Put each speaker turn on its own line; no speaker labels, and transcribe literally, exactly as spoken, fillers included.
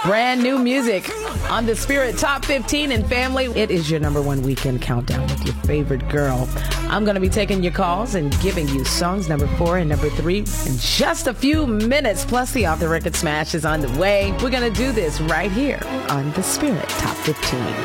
Brand new music on the Spirit Top fifteen. And family, it is your number one weekend countdown with your favorite girl. I'm going to be taking your calls and giving you songs number four and number three in just a few minutes. Plus, the off the record smash is on the way. We're going to do this right here on the Spirit Top fifteen.